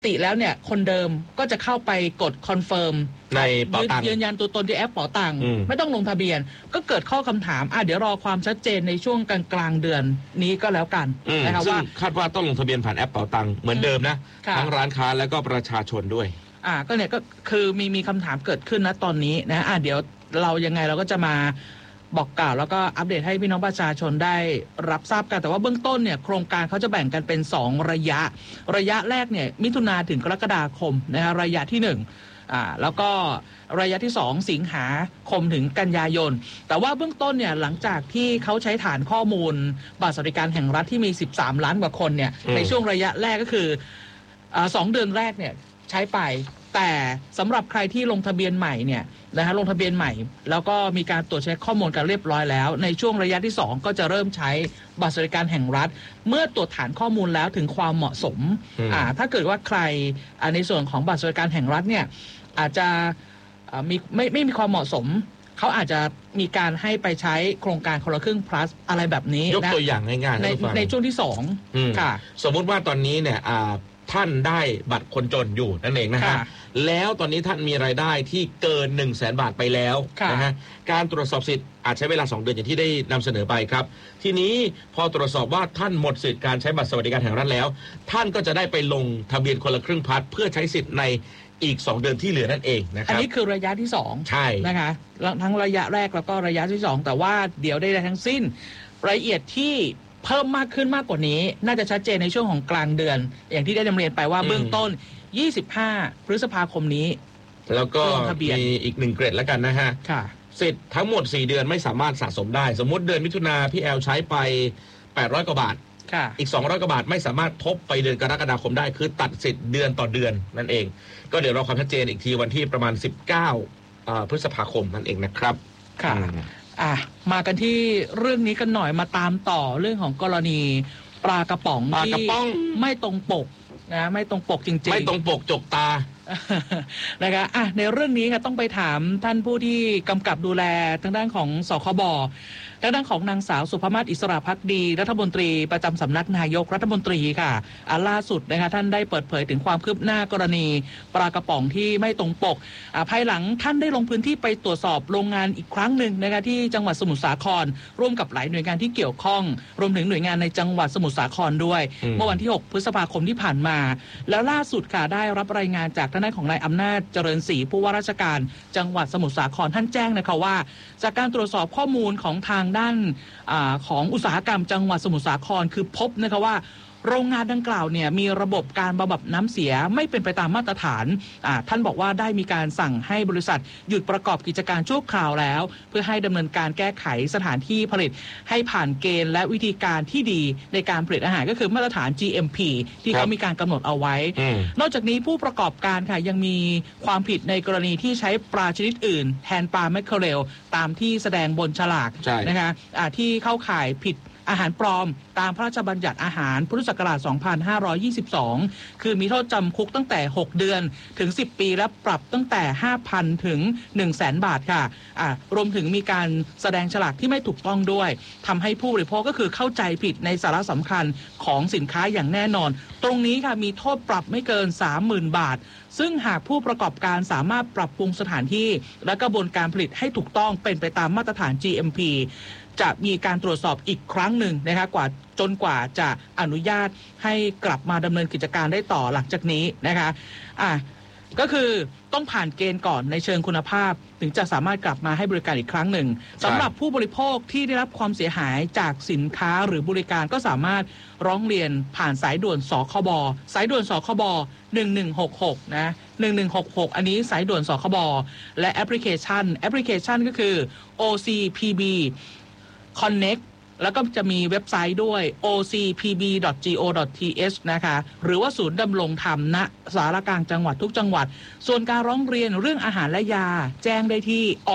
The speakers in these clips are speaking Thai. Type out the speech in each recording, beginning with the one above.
ติแล้วเนี่ยคนเดิมก็จะเข้าไปกดคอนเฟิร์มในเป๋าตังค์ยืนยันตัวตนที่แอปเป๋าตังค์ไม่ต้องลงทะเบียนก็เกิดข้อคำถามเดี๋ยวรอความชัดเจนในช่วงกลางเดือนนี้ก็แล้วกันนะครับว่าคาดว่าต้องลงทะเบียนผ่านแอปเป๋าตังค์เหมือนเดิมนะทั้งร้านค้าและก็ประชาชนด้วยก็เนี่ยก็คือมีคำถามเกิดขึ้นนะตอนนี้นะเดี๋ยวเรายังไงเราก็จะมาบอกกล่าวแล้วก็อัปเดตให้พี่น้องประชาชนได้รับทราบกันแต่ว่าเบื้องต้นเนี่ยโครงการเขาจะแบ่งกันเป็น2ระยะแรกเนี่ยมิถุนาถึงกรกฎาคมนะฮะระยะที่1แล้วก็ระยะที่2สิงหาคมถึงกันยายนแต่ว่าเบื้องต้นเนี่ยหลังจากที่เขาใช้ฐานข้อมูลบัตรสวัสดิการแห่งรัฐที่มี13ล้านกว่าคนเนี่ยในช่วงระยะแรกก็คือ2 เดือนแรกเนี่ยใช้ไปแต่สำหรับใครที่ลงทะเบียนใหม่เนี่ยนะฮะลงทะเบียนใหม่แล้วก็มีการตรวจเช็คข้อมูลกันเรียบร้อยแล้วในช่วงระยะที่2ก็จะเริ่มใช้บัตรสวัสดิการแห่งรัฐเมื่อตรวจฐานข้อมูลแล้วถึงความเหมาะสมถ้าเกิดว่าใครในส่วนของบัตรสวัสดิการแห่งรัฐเนี่ยอาจจะไม่มีความเหมาะสมเขาอาจจะมีการให้ไปใช้โครงการคนละครึ่ง plus อะไรแบบนี้ยกตัวอย่างง่ายๆในช่วงที่2ค่ะสมมุติว่าตอนนี้เนี่ยท่านได้บัตรคนจนอยู่นั่นเองนะฮะแล้วตอนนี้ท่านมีรายได้ที่เกิน 100,000 บาทไปแล้วนะฮะการตรวจสอบสิทธิ์อาจใช้เวลา2 เดือนอย่างที่ได้นำเสนอไปครับทีนี้พอตรวจสอบว่าท่านหมดสิทธิ์การใช้บัตรสวัสดิการแห่งรัฐแล้วท่านก็จะได้ไปลงทะเบียนคนละครึ่งพลัสเพื่อใช้สิทธิ์ในอีก2 เดือนที่เหลือนั่นเองนะครับอันนี้คือระยะที่2 ใช่นะคะทั้งระยะแรกแล้วก็ระยะที่2แต่ว่าเดี๋ยวได้ทั้งสิ้นรายละเอียดที่เพิ่มมากขึ้นมากกว่านี้น่าจะชัดเจนในช่วงของกลางเดือนอย่างที่ได้นำเรียนไปว่าเบื้องต้น25 พฤษภาคมนี้แล้วก็มีอีก1 เกร็ดแล้วกันนะฮะสิทธิ์ทั้งหมด4 เดือนไม่สามารถสะสมได้สมมติเดือนมิถุนาพี่แอลใช้ไป800 กว่าบาทอีก200 กว่าบาทไม่สามารถทบไปเดือนกรกฎาคมได้คือตัดสิทธิ์เดือนต่อเดือนนั่นเองก็เดี๋ยวเราความชัดเจนอีกทีวันที่ประมาณ19 พฤษภาคมนั่นเองนะครับค่ะมากันที่เรื่องนี้กันหน่อยมาตามต่อเรื่องของกรณีปลากระป๋องที่ไม่ตรงปกนะไม่ตรงปกจริงๆไม่ตรงปกจกตานะคะในเรื่องนี้ค่ะต้องไปถามท่านผู้ที่กำกับดูแลทางด้านของสคบทางด้านของนางสาวสุภมาศอิสระภักดีรัฐมนตรีประจำสำนักนายกรัฐมนตรีค่ะล่าสุดนะคะท่านได้เปิดเผยถึงความคืบหน้ากรณีปลากระป๋องที่ไม่ตรงปกภายหลังท่านได้ลงพื้นที่ไปตรวจสอบโรงงานอีกครั้งหนึ่งนะคะที่จังหวัดสมุทรสาครร่วมกับหลายหน่วยงานที่เกี่ยวข้องรวมถึงหน่วยงานในจังหวัดสมุทรสาครด้วยเมื่อวันที่6 พฤษภาคมที่ผ่านมาแล้วล่าสุดค่ะได้รับรายงานจากทางด้านของนายอำนาจเจริญศรีผู้ว่าราชการจังหวัดสมุทรสาครท่านแจ้งนะคะว่าจากการตรวจสอบข้อมูลของทางด้านของอุตสาหกรรมจังหวัดสมุทรสาครคือพบนะคะว่าโรงงานดังกล่าวเนี่ยมีระบบการบำบัดน้ำเสียไม่เป็นไปตามมาตรฐานท่านบอกว่าได้มีการสั่งให้บริษัทหยุดประกอบกิจการชั่วคราวแล้วเพื่อให้ดำเนินการแก้ไขสถานที่ผลิตให้ผ่านเกณฑ์และวิธีการที่ดีในการผลิตอาหารก็คือมาตรฐาน GMP ที่เขามีการกำหนดเอาไว้นอกจากนี้ผู้ประกอบการค่ะยังมีความผิดในกรณีที่ใช้ปลาชนิดอื่นแทนปลาแมคเคอเรลตามที่แสดงบนฉลากนะคะที่เข้าข่ายผิดอาหารปลอมตามพระราชบัญญัติอาหารพุทธศักราช 2522 คือมีโทษจำคุกตั้งแต่ 6 เดือนถึง 10 ปีและปรับตั้งแต่ 5,000 ถึง 100,000 บาทค่ะรวมถึงมีการแสดงฉลากที่ไม่ถูกต้องด้วยทำให้ผู้บริโภคก็คือเข้าใจผิดในสาระสำคัญของสินค้าอย่างแน่นอนตรงนี้ค่ะมีโทษปรับไม่เกิน 30,000 บาทซึ่งหากผู้ประกอบการสามารถปรับปรุงสถานที่และกระบวนการผลิตให้ถูกต้องเป็นไปตามมาตรฐาน GMPจะมีการตรวจสอบอีกครั้งหนึ่งนะคะจนกว่าจะอนุญาตให้กลับมาดำเนินกิจการได้ต่อหลังจากนี้นะคะก็คือต้องผ่านเกณฑ์ก่อนในเชิงคุณภาพถึงจะสามารถกลับมาให้บริการอีกครั้งหนึ่งสำหรับผู้บริโภคที่ได้รับความเสียหายจากสินค้าหรือบริการก็สามารถร้องเรียนผ่านสายด่วนสคบสายด่วนสคบ1166นะ1166อันนี้สายด่วนสคบและแอปพลิเคชันก็คือ OCPB Connect แล้วก็จะมีเว็บไซต์ด้วย ocpb.go.th นะคะหรือว่าศูนย์ดำรงธรรมณสารกลางจังหวัดทุกจังหวัดส่วนการร้องเรียนเรื่องอาหารและยาแจ้งได้ที่อย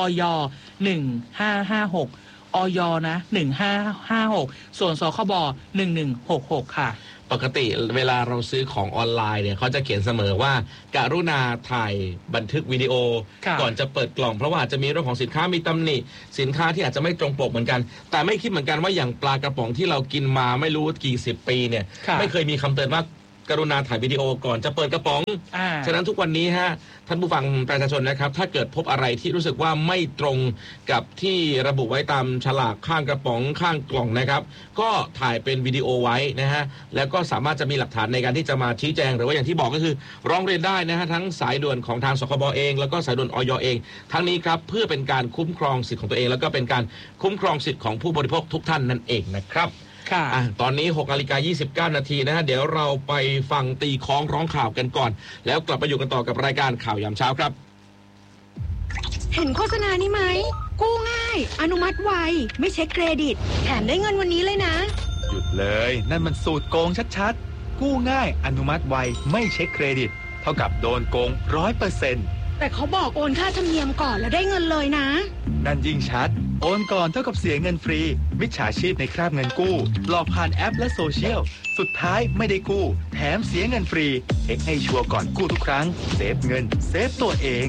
1556อยนะ1556ส่วนสคบ1166ค่ะปกติเวลาเราซื้อของออนไลน์เนี่ยเขาจะเขียนเสมอว่าการุณาถ่ายบันทึกวิดีโอก่อนจะเปิดกล่องเพราะว่าจะมีเรื่องของสินค้ามีตำหนิสินค้าที่อาจจะไม่ตรงปกเหมือนกันแต่ไม่คิดเหมือนกันว่าอย่างปลากระป๋องที่เรากินมาไม่รู้กี่10 ปีเนี่ยไม่เคยมีคำเตือนว่ากรุณาถ่ายวิดีโอก่อนจะเปิดกระป๋องฉะนั้นทุกวันนี้ฮะท่านผู้ฟังประชาชนนะครับถ้าเกิดพบอะไรที่รู้สึกว่าไม่ตรงกับที่ระบุไว้ตามฉลากข้างกระป๋องข้างกล่องนะครับก็ถ่ายเป็นวิดีโอไว้นะฮะแล้วก็สามารถจะมีหลักฐานในการที่จะมาชี้แจงหรือว่าอย่างที่บอกก็คือร้องเรียนได้นะฮะทั้งสายด่วนของทางสคบเองแล้วก็สายด่วนอย.เองทั้งนี้ครับเพื่อเป็นการคุ้มครองสิทธิ์ของตัวเองแล้วก็เป็นการคุ้มครองสิทธิ์ของผู้บริโภคทุกท่านนั่นเองนะครับตอนนี้6:29 นาทีนะฮะเดี๋ยวเราไปฟังตีคล้องร้องข่าวกันก่อนแล้วกลับมาอยู่กันต่อกับรายการข่าวยามเช้าครับเห็นโฆษณานี้ไหมกู้ง่ายอนุมัติไวไม่เช็คเครดิตแถมได้เงินวันนี้เลยนะหยุดเลยนั่นมันสูตรโกงชัดๆกู้ง่ายอนุมัติไวไม่เช็คเครดิตเท่ากับโดนโกง 100% แต่เขาบอกโอนค่าธรรมเนียมก่อนแล้วได้เงินเลยนะนั่นยิ่งชัดโอนก่อนเท่ากับเสียเงินฟรีมิจฉาชีพในคราบเงินกู้หลอกผ่านแอปและโซเชียลสุดท้ายไม่ได้กู้แถมเสียเงินฟรีเช็คให้ชัวร์ก่อนกู้ทุกครั้งเซฟเงินเซฟตัวเอง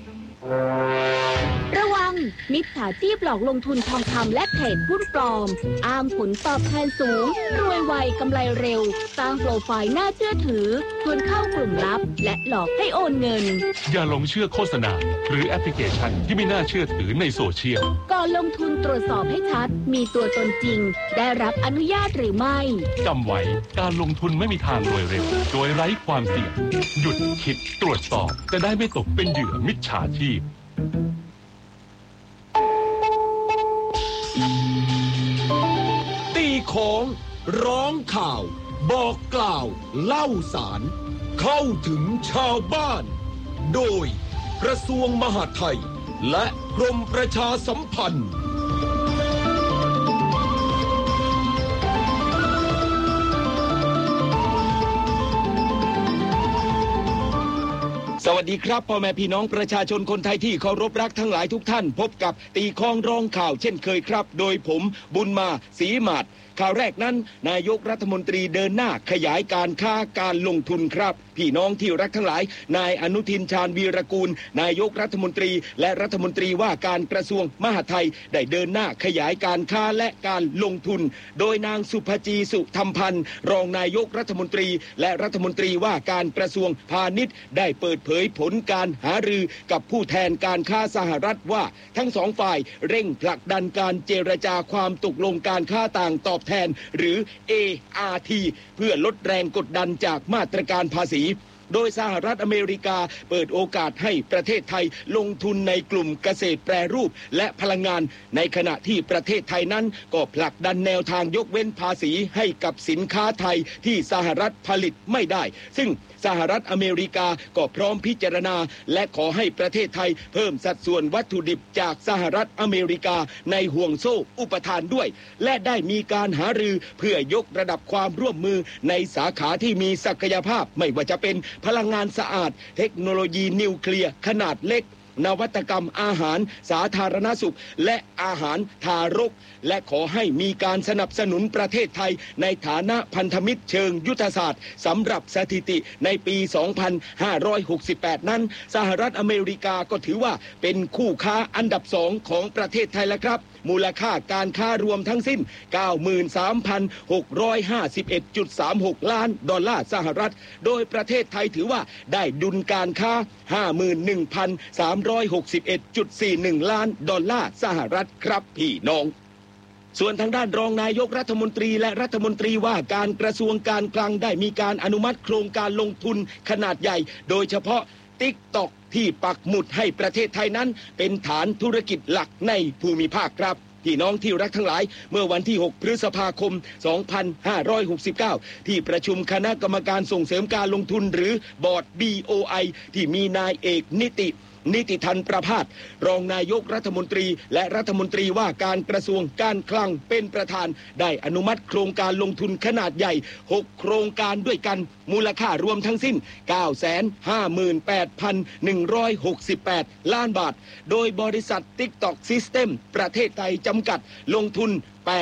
ระวังมิจฉาชีพหลอกลงทุนทองคำและเทรดหุ้นปลอมอ้างผลตอบแทนสูงรวยไวกำไรเร็วสร้างโปรไฟล์น่าเชื่อถือชวนเข้ากลุ่มลับและหลอกให้โอนเงินอย่าหลงเชื่อโฆษณาหรือแอปพลิเคชันที่ไม่น่าเชื่อถือในโซเชียลก่อนลงทุนตรวจสอบให้ชัดมีตัวตนจริงได้รับอนุญาตหรือไม่จำไว้การลงทุนไม่มีทางรวยเร็วโดยไร้ความเสี่ยงหยุดคิดตรวจสอบจะได้ไม่ตกเป็นเหยื่อมิจฉาชีพตีของร้องข่าวบอกกล่าวเล่าสารเข้าถึงชาวบ้านโดยกระทรวงมหาดไทยและกรมประชาสัมพันธ์สวัสดีครับพ่อแม่พี่น้องประชาชนคนไทยที่เคารพรักทั้งหลายทุกท่านพบกับตีคล้องร้องข่าวเช่นเคยครับโดยผมบุญมาศรีหมาดข่าวแรกนั้นนายกรัฐมนตรีเดินหน้าขยายการค้าการลงทุนครับพี่น้องที่รักทั้งหลายนายอนุทินชาญวีรกูลนายกรัฐมนตรีและรัฐมนตรีว่าการกระทรวงมหาดไทยได้เดินหน้าขยายการค้าและการลงทุนโดยนางสุภจีสุธรรมพันธ์รองนายกรัฐมนตรีและรัฐมนตรีว่าการกระทรวงพาณิชย์ได้เปิดเผยผลการหารือกับผู้แทนการค้าสหรัฐว่าทั้งสองฝ่ายเร่งผลักดันการเจรจาความตกลงการค้าต่างตอบแทนหรือ ART เพื่อลดแรงกดดันจากมาตรการภาษีโดยสหรัฐอเมริกาเปิดโอกาสให้ประเทศไทยลงทุนในกลุ่มเกษตรแปรรูปและพลังงานในขณะที่ประเทศไทยนั้นก็ผลักดันแนวทางยกเว้นภาษีให้กับสินค้าไทยที่สหรัฐผลิตไม่ได้ซึ่งสหรัฐอเมริกาก็พร้อมพิจารณาและขอให้ประเทศไทยเพิ่มสัดส่วนวัตถุดิบจากสหรัฐอเมริกาในห่วงโซ่อุปทานด้วยและได้มีการหารือเพื่อยกระดับความร่วมมือในสาขาที่มีศักยภาพไม่ว่าจะเป็นพลังงานสะอาดเทคโนโลยีนิวเคลียร์ขนาดเล็กนวัตกรรมอาหารสาธารณสุขและอาหารทารกและขอให้มีการสนับสนุนประเทศไทยในฐานะพันธมิตรเชิงยุทธศาสตร์สำหรับสถิติในปี 2568 นั้นสหรัฐอเมริกาก็ถือว่าเป็นคู่ค้าอันดับ2ของประเทศไทยแล้วครับมูลค่าการค้ารวมทั้งสิ้น 93,651.36 ล้านดอลลาร์สหรัฐโดยประเทศไทยถือว่าได้ดุลการค้า 51,361.41 ล้านดอลลาร์สหรัฐครับพี่น้องส่วนทางด้านรองนายกรัฐมนตรีและรัฐมนตรีว่าการกระทรวงการคลังได้มีการอนุมัติโครงการลงทุนขนาดใหญ่โดยเฉพาะ TikTok ที่ปักหมุดให้ประเทศไทยนั้นเป็นฐานธุรกิจหลักในภูมิภาคครับพี่น้องที่รักทั้งหลายเมื่อวันที่6พฤษภาคม2569ที่ประชุมคณะกรรมการส่งเสริมการลงทุนหรือบอร์ด BOI ที่มีนายเอกนิติธันประภาสรองนายกรัฐมนตรีและรัฐมนตรีว่าการกระทรวงการคลังเป็นประธานได้อนุมัติโครงการลงทุนขนาดใหญ่6โครงการด้วยกันมูลค่ารวมทั้งสิ้น 958,168 ล้านบาทโดยบริษัท TikTok System ประเทศไทยจำกัดลงทุน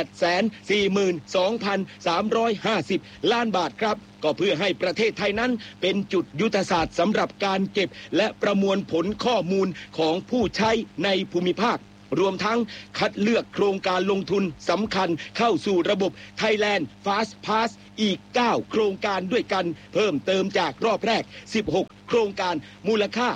842,350 ล้านบาทครับก็เพื่อให้ประเทศไทยนั้นเป็นจุดยุทธศาสตร์สำหรับการเก็บและประมวลผลข้อมูลของผู้ใช้ในภูมิภาครวมทั้งคัดเลือกโครงการลงทุนสำคัญเข้าสู่ระบบ Thailand Fast Pass อีก 9 โครงการด้วยกันเพิ่มเติมจากรอบแรก 16 โครงการมูลค่า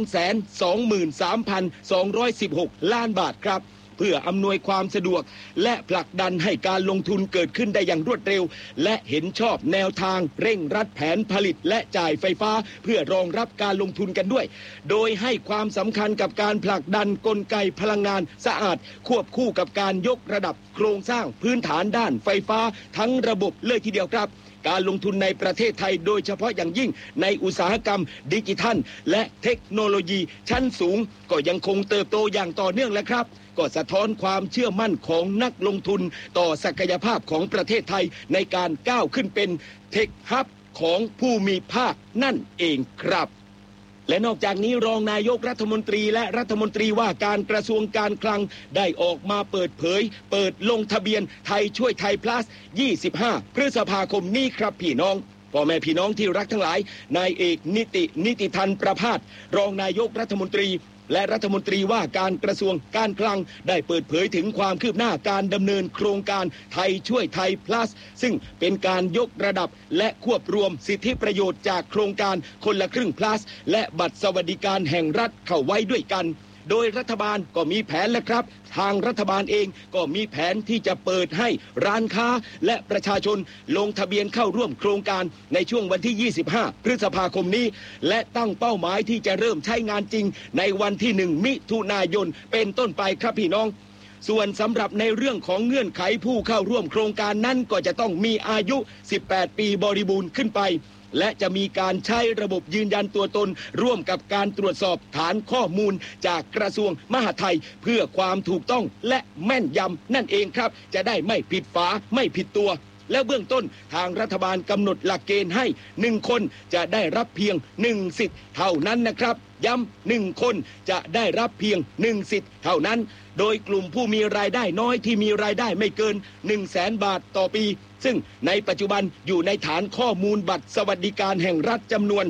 223,216 ล้านบาทครับเพื่ออำนวยความสะดวกและผลักดันให้การลงทุนเกิดขึ้นได้อย่างรวดเร็วและเห็นชอบแนวทางเร่งรัดแผนผลิตและจ่ายไฟฟ้าเพื่อรองรับการลงทุนกันด้วยโดยให้ความสำคัญกับการผลักดันกลไกพลังงานสะอาดควบคู่กับการยกระดับโครงสร้างพื้นฐานด้านไฟฟ้าทั้งระบบเลยทีเดียวครับการลงทุนในประเทศไทยโดยเฉพาะอย่างยิ่งในอุตสาหกรรมดิจิทัลและเทคโนโลยีชั้นสูงก็ยังคงเติบโตอย่างต่อเนื่องและครับก็สะท้อนความเชื่อมั่นของนักลงทุนต่อศักยภาพของประเทศไทยในการก้าวขึ้นเป็นเทคฮับของภูมิภาคนั่นเองครับและนอกจากนี้รองนายกรัฐมนตรีและรัฐมนตรีว่าการกระทรวงการคลังได้ออกมาเปิดเผยเปิดลงทะเบียนไทยช่วยไทย plus 25 พฤษภาคมนี้ครับพี่น้องพ่อแม่พี่น้องที่รักทั้งหลายนายเอกนิติทันประภาสรองนายกรัฐมนตรีและรัฐมนตรีว่าการกระทรวงการคลังได้เปิดเผยถึงความคืบหน้าการดำเนินโครงการไทยช่วยไทย plus ซึ่งเป็นการยกระดับและควบรวมสิทธิประโยชน์จากโครงการคนละครึ่ง plus และบัตรสวัสดิการแห่งรัฐเข้าไว้ด้วยกันโดยรัฐบาลก็มีแผนแล้วครับทางรัฐบาลเองก็มีแผนที่จะเปิดให้ร้านค้าและประชาชนลงทะเบียนเข้าร่วมโครงการในช่วงวันที่ 25 พฤษภาคมนี้และตั้งเป้าหมายที่จะเริ่มใช้งานจริงในวันที่ 1 มิถุนายนเป็นต้นไปครับพี่น้องส่วนสำหรับในเรื่องของเงื่อนไขผู้เข้าร่วมโครงการนั้นก็จะต้องมีอายุ 18 ปีบริบูรณ์ขึ้นไปและจะมีการใช้ระบบยืนยันตัวตนร่วมกับการตรวจสอบฐานข้อมูลจากกระทรวงมหาดไทยเพื่อความถูกต้องและแม่นยำนั่นเองครับจะได้ไม่ผิดฝาไม่ผิดตัวและเบื้องต้นทางรัฐบาลกำหนดหลักเกณฑ์ให้1คนจะได้รับเพียง1สิทธิ์เท่านั้นนะครับย้ำ1คนจะได้รับเพียง1สิทธิ์เท่านั้นโดยกลุ่มผู้มีรายได้น้อยที่มีรายได้ไม่เกิน 100,000 บาทต่อปีซึ่งในปัจจุบันอยู่ในฐานข้อมูลบัตรสวัสดิการแห่งรัฐจำนวน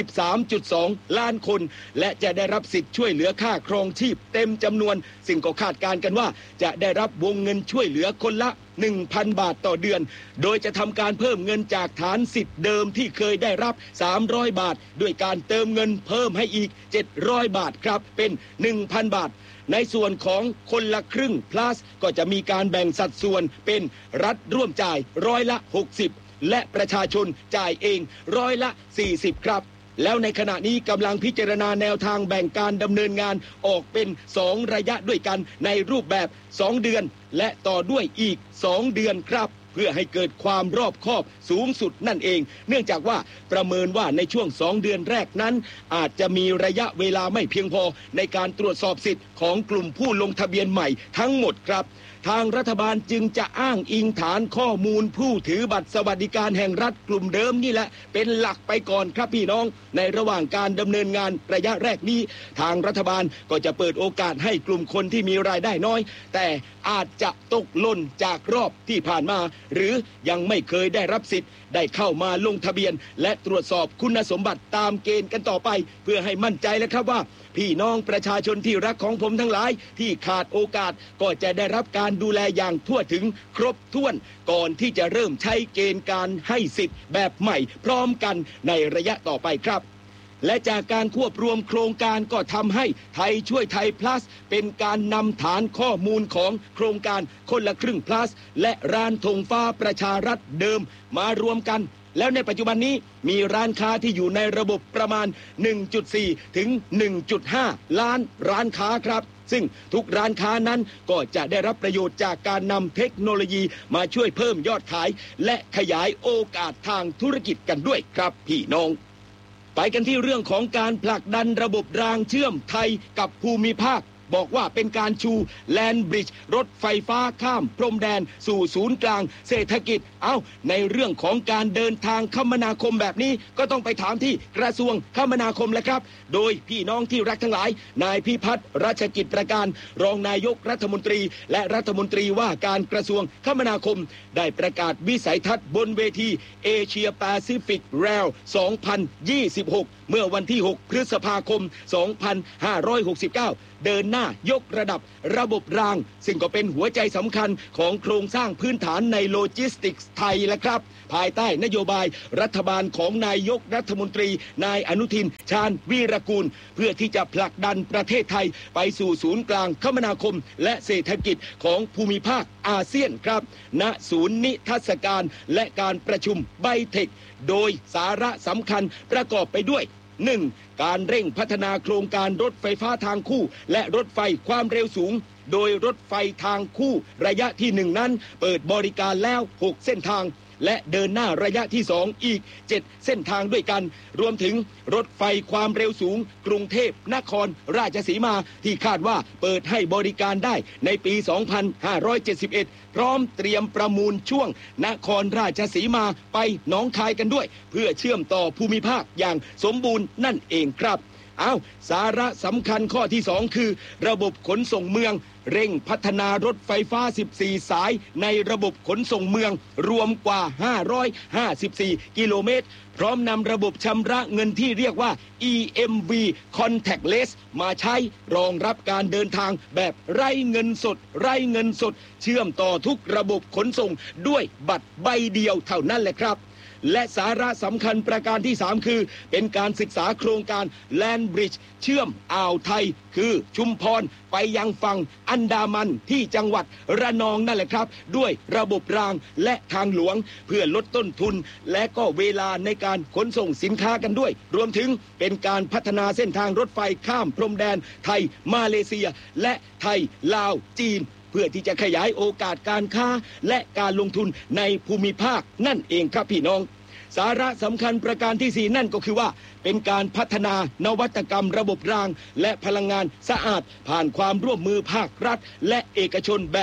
13.2 ล้านคนและจะได้รับสิทธิ์ช่วยเหลือค่าครองชีพเต็มจำนวนซึ่งก็คาดการณ์กันว่าจะได้รับวงเงินช่วยเหลือคนละ 1,000 บาทต่อเดือนโดยจะทำการเพิ่มเงินจากฐานสิทธิ์เดิมที่เคยได้รับ300 บาทด้วยการเติมเงินเพิ่มให้อีก700 บาทครับเป็น 1,000 บาทในส่วนของคนละครึ่ง plus ก็จะมีการแบ่งสัดส่วนเป็นรัฐร่วมจ่ายร้อยละ60และประชาชนจ่ายเองร้อยละ40ครับแล้วในขณะนี้กำลังพิจารณาแนวทางแบ่งการดำเนินงานออกเป็น2ระยะด้วยกันในรูปแบบ2เดือนและต่อด้วยอีก2เดือนครับเพื่อให้เกิดความรอบคอบสูงสุดนั่นเองเนื่องจากว่าประเมินว่าในช่วง2เดือนแรกนั้นอาจจะมีระยะเวลาไม่เพียงพอในการตรวจสอบสิทธิ์ของกลุ่มผู้ลงทะเบียนใหม่ทั้งหมดครับทางรัฐบาลจึงจะอ้างอิงฐานข้อมูลผู้ถือบัตรสวัสดิการแห่งรัฐกลุ่มเดิมนี่แหละเป็นหลักไปก่อนครับพี่น้องในระหว่างการดำเนินงานระยะแรกนี้ทางรัฐบาลก็จะเปิดโอกาสให้กลุ่มคนที่มีรายได้น้อยแต่อาจจะตกหล่นจากรอบที่ผ่านมาหรือยังไม่เคยได้รับสิทธิ์ได้เข้ามาลงทะเบียนและตรวจสอบคุณสมบัติตามเกณฑ์กันต่อไปเพื่อให้มั่นใจแล้วครับว่าพี่น้องประชาชนที่รักของผมทั้งหลายที่ขาดโอกาสก็จะได้รับการดูแลอย่างทั่วถึงครบถ้วนก่อนที่จะเริ่มใช้เกณฑ์การให้สิทธิ์แบบใหม่พร้อมกันในระยะต่อไปครับและจากการควบรวมโครงการก็ทำให้ไทยช่วยไทย plus เป็นการนำฐานข้อมูลของโครงการคนละครึ่ง plus และร้านธงฟ้าประชารัฐเดิมมารวมกันแล้วในปัจจุบันนี้มีร้านค้าที่อยู่ในระบบประมาณ 1.4 ถึง 1.5 ล้านร้านค้าครับซึ่งทุกร้านค้านั้นก็จะได้รับประโยชน์จากการนำเทคโนโลยีมาช่วยเพิ่มยอดขายและขยายโอกาสทางธุรกิจกันด้วยครับพี่น้องไปกันที่เรื่องของการผลักดันระบบรางเชื่อมไทยกับภูมิภาคบอกว่าเป็นการชูแลนด์บริดจ์รถไฟฟ้าข้ามพรมแดนสู่ศูนย์กลางเศรษฐกิจในเรื่องของการเดินทางคมนาคมแบบนี้ก็ต้องไปถามที่กระทรวงคมนาคมแหละครับโดยพี่น้องที่รักทั้งหลายนายพิพัฒน์รัชกิจประการรองนายกรัฐมนตรีและรัฐมนตรีว่าการกระทรวงคมนาคมได้ประกาศวิสัยทัศน์บนเวทีเอเชียแปซิฟิกเรล 2026 เมื่อวันที่ 6 พฤษภาคม 2569 เดินหน้าน้ายกระดับระบบรางซึ่งก็เป็นหัวใจสำคัญของโครงสร้างพื้นฐานในโลจิสติกส์ไทยและครับภายใต้นโยบายรัฐบาลของนายกรัฐมนตรีนายอนุทินชาญวีรกูลเพื่อที่จะผลักดันประเทศไทยไปสู่ศูนย์กลางคมนาคมและเศรษฐกิจของภูมิภาคอาเซียนครับณศูนย์นิทรรศการและการประชุมไบเทคโดยสาระสำคัญประกอบไปด้วย 1. การเร่งพัฒนาโครงการรถไฟฟ้าทางคู่และรถไฟความเร็วสูงโดยรถไฟทางคู่ระยะที่1นั้นเปิดบริการแล้ว6เส้นทางและเดินหน้าระยะที่2อีก7เส้นทางด้วยกันรวมถึงรถไฟความเร็วสูงกรุงเทพนครราชสีมาที่คาดว่าเปิดให้บริการได้ในปี 2571 พร้อมเตรียมประมูลช่วงนครราชสีมาไปหนองคายกันด้วยเพื่อเชื่อมต่อภูมิภาคอย่างสมบูรณ์นั่นเองครับสาระสำคัญข้อที่2คือระบบขนส่งเมืองเร่งพัฒนารถไฟฟ้า14สายในระบบขนส่งเมืองรวมกว่า554กิโลเมตรพร้อมนำระบบชำระเงินที่เรียกว่า EMV Contactless มาใช้รองรับการเดินทางแบบไร้เงินสดเชื่อมต่อทุกระบบขนส่งด้วยบัตรใบเดียวเท่านั้นแหละครับและสาระสำคัญประการที่3คือเป็นการศึกษาโครงการ Land Bridge เชื่อมอ่าวไทยคือชุมพรไปยังฝั่งอันดามันที่จังหวัดระนองนั่นแหละครับด้วยระบบรางและทางหลวงเพื่อลดต้นทุนและก็เวลาในการขนส่งสินค้ากันด้วยรวมถึงเป็นการพัฒนาเส้นทางรถไฟข้ามพรมแดนไทยมาเลเซียและไทยลาวจีนเพื่อที่จะขยายโอกาสการค้าและการลงทุนในภูมิภาคนั่นเองครับพี่น้องสาระสำคัญประการที่4นั่นก็คือว่าเป็นการพัฒนานวัตกรรมระบบรางและพลังงานสะอาดผ่านความร่วมมือภาครัฐและเอกชนแบบ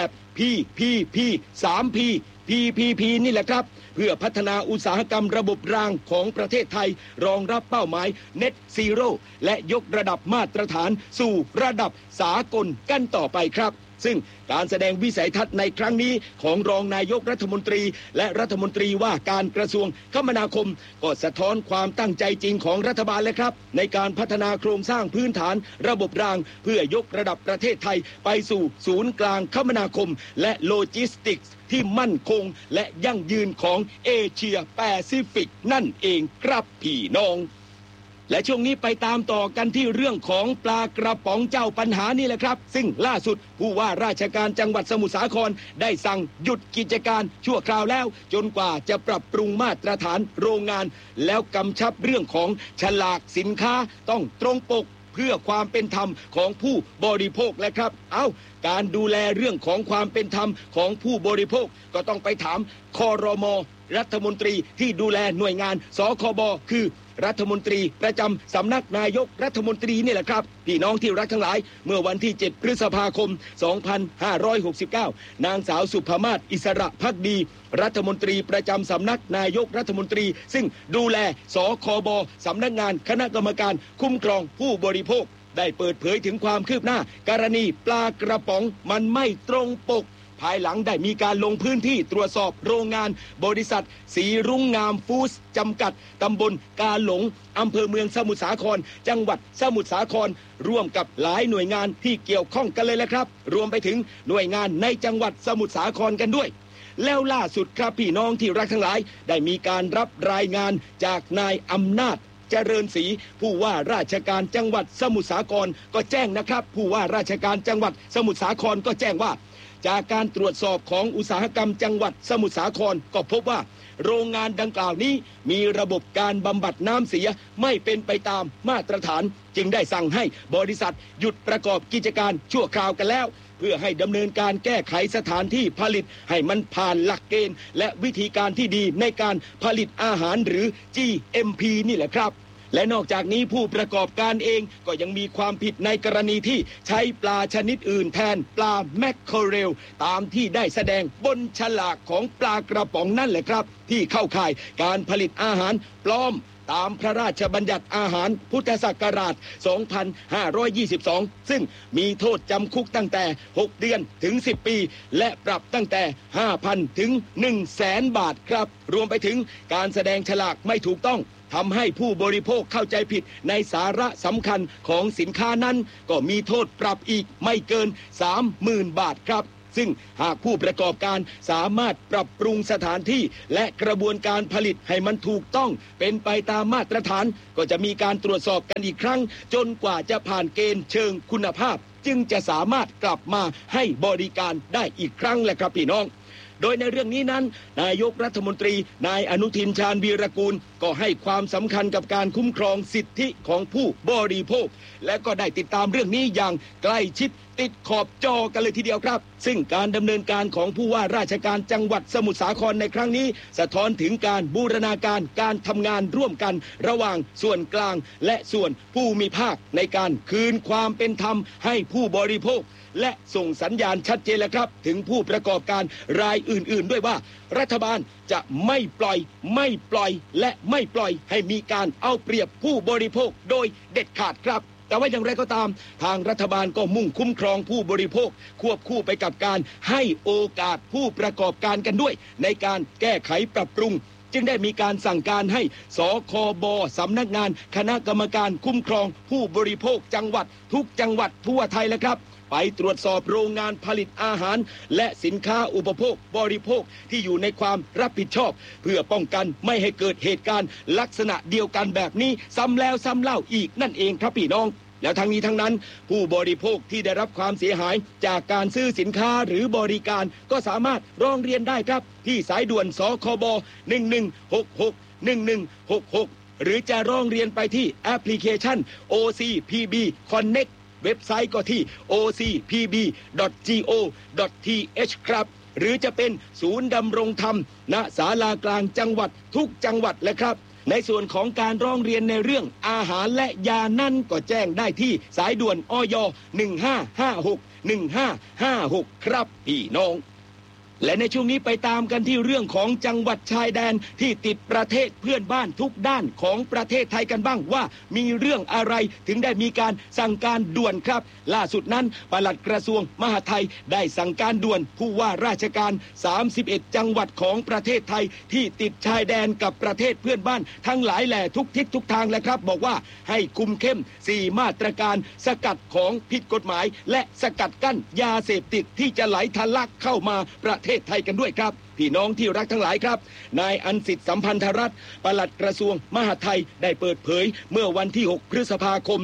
PPP 3P PPP นี่แหละครับเพื่อพัฒนาอุตสาหกรรมระบบรางของประเทศไทยรองรับเป้าหมาย Net Zero และยกระดับมาตรฐานสู่ระดับสากลกันต่อไปครับซึ่งการแสดงวิสัยทัศน์ในครั้งนี้ของรองนายกรัฐมนตรีและรัฐมนตรีว่าการกระทรวงคมนาคมก็สะท้อนความตั้งใจจริงของรัฐบาลเลยครับในการพัฒนาโครงสร้างพื้นฐานระบบรางเพื่อยกระดับประเทศไทยไปสู่ศูนย์กลางคมนาคมและโลจิสติกส์ที่มั่นคงและยั่งยืนของเอเชียแปซิฟิกนั่นเองครับพี่น้องและช่วงนี้ไปตามต่อกันที่เรื่องของปลากระป๋องเจ้าปัญหานี่แหละครับซึ่งล่าสุดผู้ว่าราชการจังหวัดสมุทรสาครได้สั่งหยุดกิจการชั่วคราวแล้วจนกว่าจะปรับปรุงมาตรฐานโรงงานแล้วกำชับเรื่องของฉลากสินค้าต้องตรงปกเพื่อความเป็นธรรมของผู้บริโภคและครับการดูแลเรื่องของความเป็นธรรมของผู้บริโภคก็ต้องไปถามครม.รัฐมนตรีที่ดูแลหน่วยงานสคบคือรัฐมนตรีประจำสำนักนายกรัฐมนตรีนี่แหละครับพี่น้องที่รักทั้งหลายเมื่อวันที่7พฤษภาคม2569นางสาวสุภมาศอิสระภักดีรัฐมนตรีประจำสำนักนายกรัฐมนตรีซึ่งดูแลสคบสำนักงานคณะกรรมการคุ้มครองผู้บริโภคได้เปิดเผยถึงความคืบหน้ากรณีปลากระป๋องมันไม่ตรงปกภายหลังได้มีการลงพื้นที่ตรวจสอบโรงงานบริษัทสีรุ่งงามฟู้ดจำกัดตำบลกาหลงอำเภอเมืองสมุทรสาครจังหวัดสมุทรสาครร่วมกับหลายหน่วยงานที่เกี่ยวข้องกันเลยแหละครับรวมไปถึงหน่วยงานในจังหวัดสมุทรสาครกันด้วยแล้วล่าสุดครับพี่น้องที่รักทั้งหลายได้มีการรับรายงานจากนายอำนาจเจริญศรีผู้ว่าราชการจังหวัดสมุทรสาครก็แจ้งนะครับผู้ว่าราชการจังหวัดสมุทรสาครก็แจ้งว่าจากการตรวจสอบของอุตสาหกรรมจังหวัดสมุทรสาครก็พบว่าโรงงานดังกล่าวนี้มีระบบการบำบัดน้ำเสียไม่เป็นไปตามมาตรฐานจึงได้สั่งให้บริษัทหยุดประกอบกิจการชั่วคราวกันแล้วเพื่อให้ดำเนินการแก้ไขสถานที่ผลิตให้มันผ่านหลักเกณฑ์และวิธีการที่ดีในการผลิตอาหารหรือ GMP นี่แหละครับและนอกจากนี้ผู้ประกอบการเองก็ยังมีความผิดในกรณีที่ใช้ปลาชนิดอื่นแทนปลาแมคเคอเรลตามที่ได้แสดงบนฉลากของปลากระป๋องนั่นแหละครับที่เข้าข่ายการผลิตอาหารปลอมตามพระราชบัญญัติอาหารพุทธศักราช 2522 ซึ่งมีโทษจำคุกตั้งแต่ 6 เดือนถึง 10 ปีและปรับตั้งแต่ 5,000 ถึง 100,000 บาทครับรวมไปถึงการแสดงฉลากไม่ถูกต้องทำให้ผู้บริโภคเข้าใจผิดในสาระสำคัญของสินค้านั้นก็มีโทษปรับอีกไม่เกิน 30,000 บาทครับซึ่งหากผู้ประกอบการสามารถปรับปรุงสถานที่และกระบวนการผลิตให้มันถูกต้องเป็นไปตามมาตรฐานก็จะมีการตรวจสอบกันอีกครั้งจนกว่าจะผ่านเกณฑ์เชิงคุณภาพจึงจะสามารถกลับมาให้บริการได้อีกครั้งแหละครับพี่น้องโดยในเรื่องนี้นั้นนายกรัฐมนตรีนายอนุทินชาญวีรกูลก็ให้ความสำคัญกับการคุ้มครองสิทธิของผู้บริโภคและก็ได้ติดตามเรื่องนี้อย่างใกล้ชิดติดขอบจอกันเลยทีเดียวครับซึ่งการดำเนินการของผู้ว่าราชการจังหวัดสมุทรสาครในครั้งนี้สะท้อนถึงการบูรณาการการทำงานร่วมกันระหว่างส่วนกลางและส่วนภูมิภาคในการคืนความเป็นธรรมให้ผู้บริโภคและส่งสัญญาณชัดเจนแล้วครับถึงผู้ประกอบการรายอื่นๆด้วยว่ารัฐบาลจะไม่ปล่อยและไม่ปล่อยให้มีการเอาเปรียบผู้บริโภคโดยเด็ดขาดครับแต่ว่าอย่างไรก็ตามทางรัฐบาลก็มุ่งคุ้มครองผู้บริโภคควบคู่ไปกับการให้โอกาสผู้ประกอบการกันด้วยในการแก้ไขปรับปรุงจึงได้มีการสั่งการให้สคบ.สำนักงานคณะกรรมการคุ้มครองผู้บริโภคจังหวัดทุกจังหวัดทั่วไทยแล้วครับไปตรวจสอบโรงงานผลิตอาหารและสินค้าอุปโภคบริโภคที่อยู่ในความรับผิดชอบเพื่อป้องกันไม่ให้เกิดเหตุการณ์ลักษณะเดียวกันแบบนี้ซ้ำแล้วซ้ำเล่าอีกนั่นเองครับพี่น้องแล้วทั้งนี้ทั้งนั้นผู้บริโภคที่ได้รับความเสียหายจากการซื้อสินค้าหรือบริการก็สามารถร้องเรียนได้ครับที่สายด่วนสคบ1166 หรือจะร้องเรียนไปที่แอปพลิเคชัน OCPB Connect เว็บไซต์ก็ที่ ocpb.go.th ครับหรือจะเป็นศูนย์ดำรงธรรมณศาลากลางจังหวัดทุกจังหวัดเลยครับในส่วนของการร้องเรียนในเรื่องอาหารและยานั่นก็แจ้งได้ที่สายด่วนอย 1556 ครับพี่น้องและในช่วงนี้ไปตามกันที่เรื่องของจังหวัดชายแดนที่ติดประเทศเพื่อนบ้านทุกด้านของประเทศไทยกันบ้างว่ามีเรื่องอะไรถึงได้มีการสั่งการด่วนครับล่าสุดนั้นปลัดกระทรวงมหาดไทยได้สั่งการด่วนผู้ว่าราชการ31จังหวัดของประเทศไทยที่ติดชายแดนกับประเทศเพื่อนบ้านทั้งหลายแหล่ทุกทิศทุกทางแล้วครับบอกว่าให้คุมเข้ม4มาตรการสกัดของผิดกฎหมายและสกัดกั้นยาเสพติดที่จะไหลทะลักเข้ามาประเทศไทยกันด้วยครับพี่น้องที่รักทั้งหลายครับนายอันสิทธิ์สัมพันธรัตน์ปลัดกระทรวงมหาดไทยได้เปิดเผยเมื่อวันที่6พฤษภาคม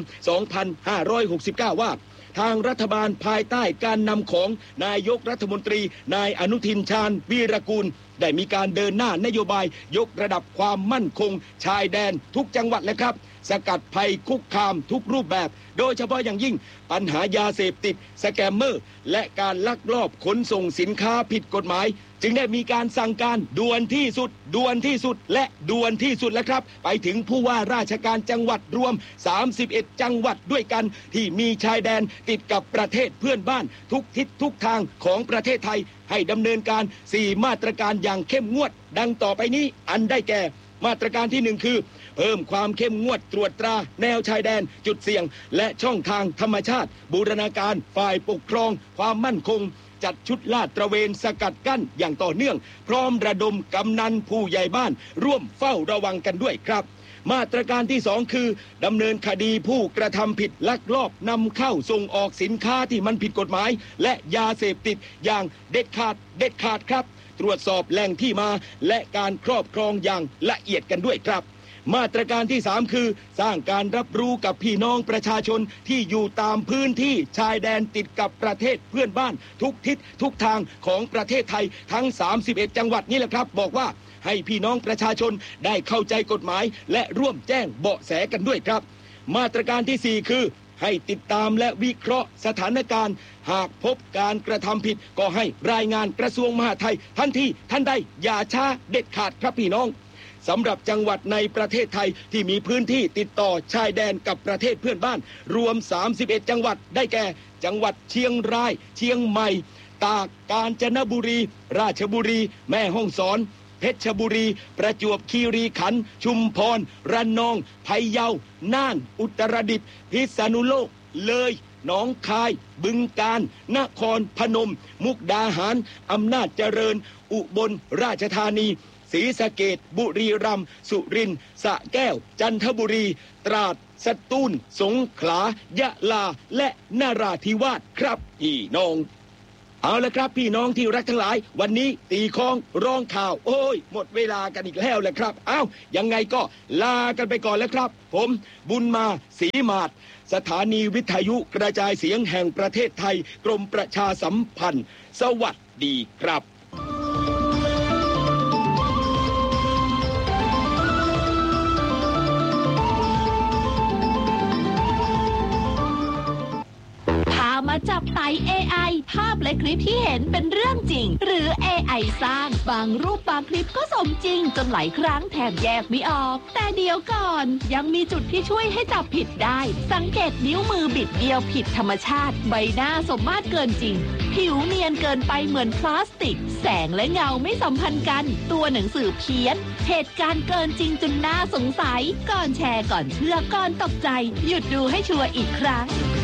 2569ว่าทางรัฐบาลภายใต้การนำของนายกรัฐมนตรีนายอนุทินชาญวีรกูลได้มีการเดินหน้านโยบายยกระดับความมั่นคงชายแดนทุกจังหวัดเลยครับสกัดภัยคุกคามทุกรูปแบบโดยเฉพาะอย่างยิ่งปัญหายาเสพติดสแกมเมอร์และการลักลอบขนส่งสินค้าผิดกฎหมายจึงได้มีการสั่งการด่วนที่สุดและด่วนที่สุดแล้วครับไปถึงผู้ว่าราชการจังหวัดรวม31จังหวัดด้วยกันที่มีชายแดนติดกับประเทศเพื่อนบ้านทุกทิศทุกทางของประเทศไทยให้ดำเนินการ4มาตรการอย่างเข้มงวดดังต่อไปนี้อันได้แก่มาตรการที่1คือเพิ่มความเข้มงวดตรวจตราแนวชายแดนจุดเสี่ยงและช่องทางธรรมชาติบูรณาการฝ่ายปกครองความมั่นคงจัดชุดลาดตระเวนสกัดกั้นอย่างต่อเนื่องพร้อมระดมกำนันผู้ใหญ่บ้านร่วมเฝ้าระวังกันด้วยครับมาตรการที่2คือดำเนินคดีผู้กระทำผิดลักลอบนำเข้าส่งออกสินค้าที่มันผิดกฎหมายและยาเสพติดอย่างเด็ดขาดครับตรวจสอบแหล่งที่มาและการครอบครองอย่างละเอียดกันด้วยครับมาตรการที่3คือสร้างการรับรู้กับพี่น้องประชาชนที่อยู่ตามพื้นที่ชายแดนติดกับประเทศเพื่อนบ้านทุกทิศทุกทางของประเทศไทยทั้ง31จังหวัดนี้แหละครับบอกว่าให้พี่น้องประชาชนได้เข้าใจกฎหมายและร่วมแจ้งเบาะแสกันด้วยครับมาตรการที่4คือให้ติดตามและวิเคราะห์สถานการณ์หากพบการกระทำผิดก็ให้รายงานกระทรวงมหาดไทยทันทีทันใดอย่าช้าเด็ดขาดครับพี่น้องสำหรับจังหวัดในประเทศไทยที่มีพื้นที่ติดต่อชายแดนกับประเทศเพื่อนบ้านรวม31จังหวัดได้แก่จังหวัดเชียงรายเชียงใหม่ตากกาญจนบุรีราชบุรีแม่ฮ่องสอนเพชรบุรีประจวบคีรีขันธ์ชุมพรระนองพะเยาน่านอุตรดิตถ์พิษณุโลกเลยหนองคายบึงกาฬนครพนมมุกดาหารอำนาจเจริญอุบลราชธานีศรีสะเกษบุรีรัมย์สุรินทร์สระแก้วจันทบุรีตราดสตูลสงขลายะลาและนราธิวาสครับพี่น้องเอาละครับพี่น้องที่รักทั้งหลายวันนี้ตีคล้องร้องข่าวโอ้ยหมดเวลากันอีกแล้วแหละครับยังไงก็ลากันไปก่อนแล้วครับผมบุญมาศรีมาศสถานีวิทยุกระจายเสียงแห่งประเทศไทยกรมประชาสัมพันธ์สวัสดีครับมาจับไต่ AI ภาพและคลิปที่เห็นเป็นเรื่องจริงหรือ AI สร้างบางรูปบางคลิปก็สมจริงจนหลายครั้งแทบแยกไม่ออกแต่เดี๋ยวก่อนยังมีจุดที่ช่วยให้จับผิดได้สังเกตนิ้วมือบิดเบี้ยวผิดธรรมชาติใบหน้าสมมาตรเกินจริงผิวเนียนเกินไปเหมือนพลาสติกแสงและเงาไม่สัมพันธ์กันตัวหนังสือเพี้ยนเหตุการณ์เกินจริงจนน่าสงสัยก่อนแชร์ก่อนเชื่อก่อนตกใจหยุดดูให้ชัวร์อีกครั้ง